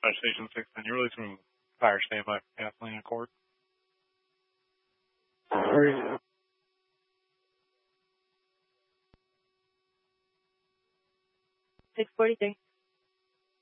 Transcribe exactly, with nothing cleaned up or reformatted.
Dispatch Station six ten. You're released from fire standby for Kathleen Accord. six forty-three.